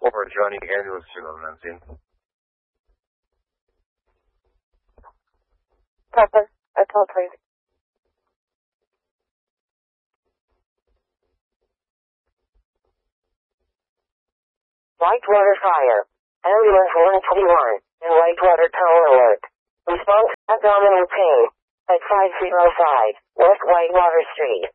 Johnny Andrews Nancy. Papa, I call please. Whitewater Fire. Ambulance 121. In Whitewater Town Alert. Response, abdominal pain. At 505 West Whitewater Street.